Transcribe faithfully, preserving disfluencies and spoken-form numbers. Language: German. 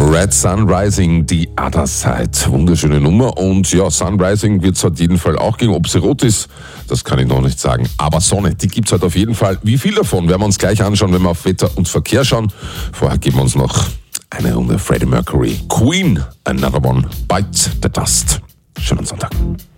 Red Sun Rising, The Other Side. Wunderschöne Nummer. Und ja, Sun Rising wird es auf jeden Fall auch geben. Ob sie rot ist, das kann ich noch nicht sagen. Aber Sonne, die gibt es halt auf jeden Fall. Wie viel davon werden wir uns gleich anschauen, wenn wir auf Wetter und Verkehr schauen. Vorher geben wir uns noch eine Runde Freddie Mercury. Queen, Another One, Bite the Dust. Schönen Sonntag.